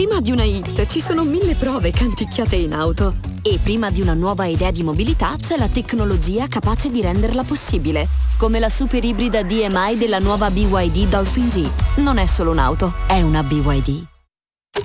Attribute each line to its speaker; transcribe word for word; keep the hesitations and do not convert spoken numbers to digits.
Speaker 1: Prima di una hit ci sono mille prove canticchiate in auto.
Speaker 2: E prima di una nuova idea di mobilità c'è la tecnologia capace di renderla possibile. Come la super ibrida D M I della nuova B Y D Dolphin G. Non è solo un'auto, è una B Y D.